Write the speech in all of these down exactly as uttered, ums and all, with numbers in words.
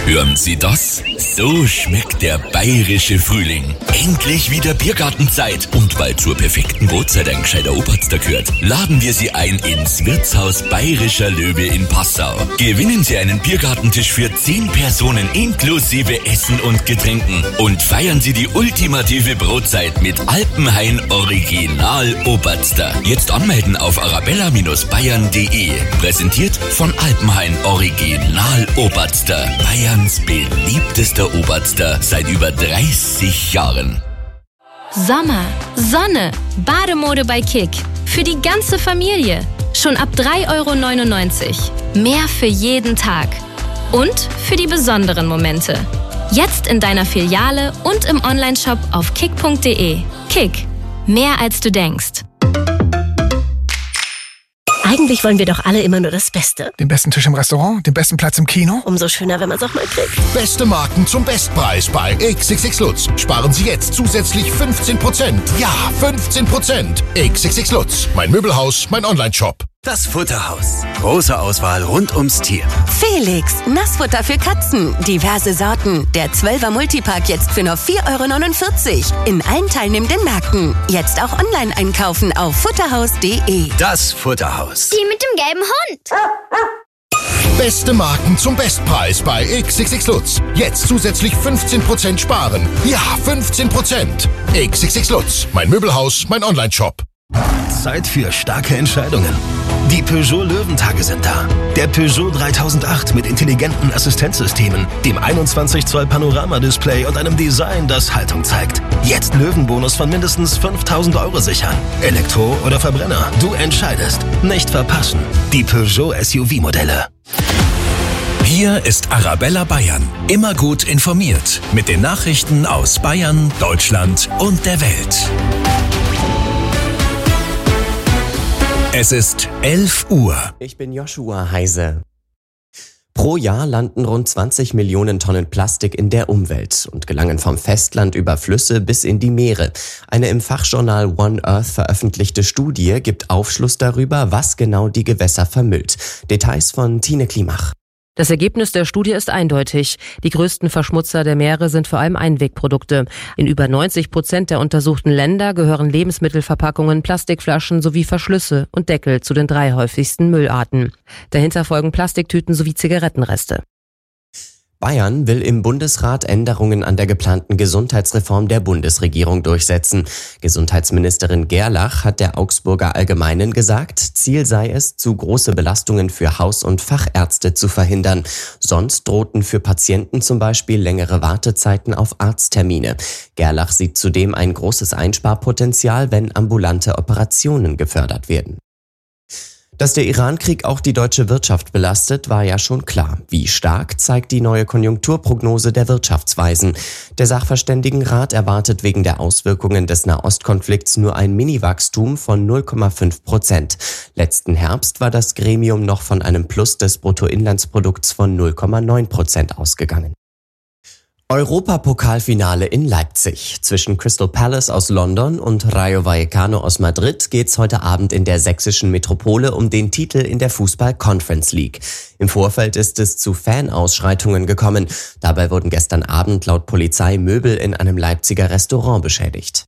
Hören Sie das? So schmeckt der bayerische Frühling. Endlich wieder Biergartenzeit. Und weil zur perfekten Brotzeit ein gescheiter Oberster gehört, laden wir Sie ein ins Wirtshaus Bayerischer Löwe in Passau. Gewinnen Sie einen Biergartentisch für zehn Personen inklusive Essen und Getränken. Und feiern Sie die ultimative Brotzeit mit Alpenhain Original Oberster. Jetzt anmelden auf arabella Bindestrich bayern punkt de. Präsentiert von Alpenhain Original Oberster. Bayerns beliebtester Oberster seit über dreißig Jahren. Sommer, Sonne, Bademode bei Kick. Für die ganze Familie. Schon ab drei Euro neunundneunzig. Mehr für jeden Tag. Und für die besonderen Momente. Jetzt in deiner Filiale und im Onlineshop auf kick punkt de. Kick. Mehr als du denkst. Eigentlich wollen wir doch alle immer nur das Beste. Den besten Tisch im Restaurant, den besten Platz im Kino. Umso schöner, wenn man es auch mal kriegt. Beste Marken zum Bestpreis bei X X X Lutz. Sparen Sie jetzt zusätzlich fünfzehn Prozent. Ja, fünfzehn Prozent. X X X Lutz. Mein Möbelhaus, mein Onlineshop. Das Futterhaus. Große Auswahl rund ums Tier. Felix, Nassfutter für Katzen. Diverse Sorten. Der zwölfer Multipack jetzt für nur vier Euro neunundvierzig. In allen teilnehmenden Märkten. Jetzt auch online einkaufen auf futterhaus punkt de. Das Futterhaus. Die mit dem gelben Hund. Beste Marken zum Bestpreis bei X X X Lutz. Jetzt zusätzlich fünfzehn Prozent sparen. Ja, fünfzehn Prozent. X X X Lutz. Mein Möbelhaus, mein Onlineshop. Zeit für starke Entscheidungen. Die Peugeot Löwentage sind da. Der Peugeot dreitausendacht mit intelligenten Assistenzsystemen, dem einundzwanzig Zoll Panorama-Display und einem Design, das Haltung zeigt. Jetzt Löwenbonus von mindestens fünftausend Euro sichern. Elektro oder Verbrenner, du entscheidest. Nicht verpassen. Die Peugeot S U V-Modelle. Hier ist Arabella Bayern. Immer gut informiert. Mit den Nachrichten aus Bayern, Deutschland und der Welt. Es ist elf Uhr. Ich bin Joshua Heise. Pro Jahr landen rund zwanzig Millionen Tonnen Plastik in der Umwelt und gelangen vom Festland über Flüsse bis in die Meere. Eine im Fachjournal One Earth veröffentlichte Studie gibt Aufschluss darüber, was genau die Gewässer vermüllt. Details von Tine Klimach. Das Ergebnis der Studie ist eindeutig. Die größten Verschmutzer der Meere sind vor allem Einwegprodukte. In über neunzig Prozent der untersuchten Länder gehören Lebensmittelverpackungen, Plastikflaschen sowie Verschlüsse und Deckel zu den drei häufigsten Müllarten. Dahinter folgen Plastiktüten sowie Zigarettenreste. Bayern will im Bundesrat Änderungen an der geplanten Gesundheitsreform der Bundesregierung durchsetzen. Gesundheitsministerin Gerlach hat der Augsburger Allgemeinen gesagt, Ziel sei es, zu große Belastungen für Haus- und Fachärzte zu verhindern. Sonst drohten für Patienten zum Beispiel längere Wartezeiten auf Arzttermine. Gerlach sieht zudem ein großes Einsparpotenzial, wenn ambulante Operationen gefördert werden. Dass der Iran-Krieg auch die deutsche Wirtschaft belastet, war ja schon klar. Wie stark, zeigt die neue Konjunkturprognose der Wirtschaftsweisen. Der Sachverständigenrat erwartet wegen der Auswirkungen des Nahostkonflikts nur ein Mini-Wachstum von null Komma fünf Prozent. Letzten Herbst war das Gremium noch von einem Plus des Bruttoinlandsprodukts von null Komma neun Prozent ausgegangen. Europapokalfinale in Leipzig. Zwischen Crystal Palace aus London und Rayo Vallecano aus Madrid geht's heute Abend in der sächsischen Metropole um den Titel in der Fußball-Conference League. Im Vorfeld ist es zu Fanausschreitungen gekommen. Dabei wurden gestern Abend laut Polizei Möbel in einem Leipziger Restaurant beschädigt.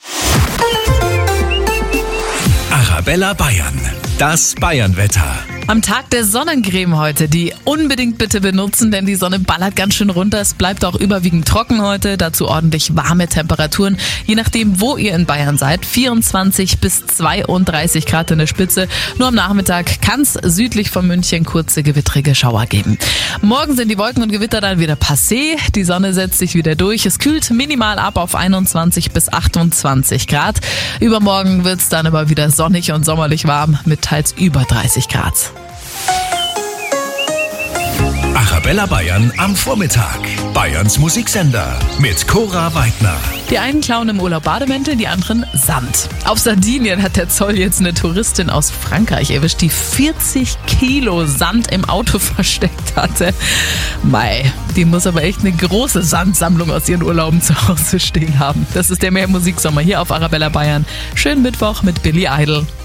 Arabella Bayern. Das Bayernwetter. Am Tag der Sonnencreme heute, die unbedingt bitte benutzen, denn die Sonne ballert ganz schön runter. Es bleibt auch überwiegend trocken heute, dazu ordentlich warme Temperaturen. Je nachdem, wo ihr in Bayern seid, vierundzwanzig bis zweiunddreißig Grad in der Spitze. Nur am Nachmittag kann es südlich von München kurze gewittrige Schauer geben. Morgen sind die Wolken und Gewitter dann wieder passé. Die Sonne setzt sich wieder durch. Es kühlt minimal ab auf einundzwanzig bis achtundzwanzig Grad. Übermorgen wird es dann aber wieder sonnig und sommerlich warm mit teils über dreißig Grad. Arabella Bayern am Vormittag. Bayerns Musiksender mit Cora Weidner. Die einen klauen im Urlaub Bademäntel, die anderen Sand. Auf Sardinien hat der Zoll jetzt eine Touristin aus Frankreich erwischt, die vierzig Kilo Sand im Auto versteckt hatte. Mei, die muss aber echt eine große Sandsammlung aus ihren Urlauben zu Hause stehen haben. Das ist der Mehr Musiksommer hier auf Arabella Bayern. Schönen Mittwoch mit Billy Idol.